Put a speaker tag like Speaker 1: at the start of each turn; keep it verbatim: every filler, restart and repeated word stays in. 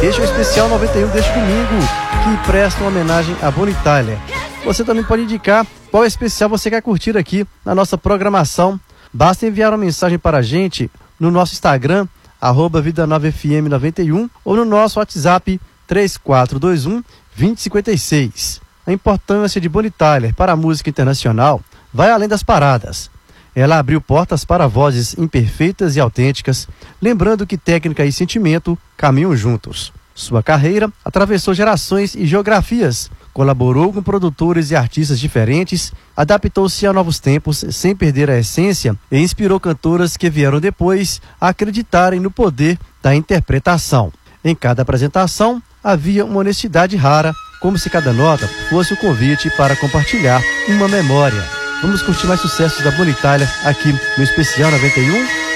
Speaker 1: Este é o especial noventa e um deste domingo, que presta uma homenagem a Bonnie Tyler. Você também pode indicar qual especial você quer curtir aqui na nossa programação. Basta enviar uma mensagem para a gente no nosso Instagram, arroba Vida Nova F M noventa e um, ou no nosso WhatsApp três quatro dois um, dois zero cinco seis. A importância de Bonnie Tyler para a música internacional vai além das paradas. Ela abriu portas para vozes imperfeitas e autênticas, lembrando que técnica e sentimento caminham juntos. Sua carreira atravessou gerações e geografias, colaborou com produtores e artistas diferentes, adaptou-se a novos tempos sem perder a essência e inspirou cantoras que vieram depois a acreditarem no poder da interpretação. Em cada apresentação havia uma honestidade rara, como se cada nota fosse o convite para compartilhar uma memória. Vamos curtir mais sucessos da Bonnie Tyler aqui no Especial noventa e um.